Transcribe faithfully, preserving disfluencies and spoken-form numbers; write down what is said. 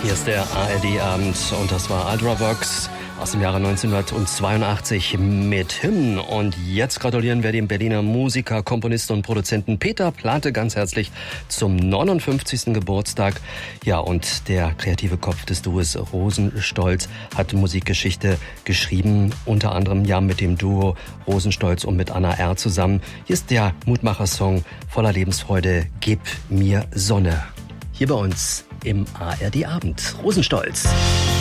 Hier ist der A R D-Abend und das war Ultravox aus dem Jahre neunzehnhundertzweiundachtzig mit Hymn. Und jetzt gratulieren wir dem Berliner Musiker, Komponisten und Produzenten Peter Plate ganz herzlich zum neunundfünfzigsten Geburtstag. Ja, und der kreative Kopf des Duos Rosenstolz hat Musikgeschichte geschrieben, unter anderem ja mit dem Duo Rosenstolz und mit Anna R. zusammen. Hier ist der Mutmacher-Song voller Lebensfreude, Gib mir Sonne. Hier bei uns im A R D-Abend. Rosenstolz.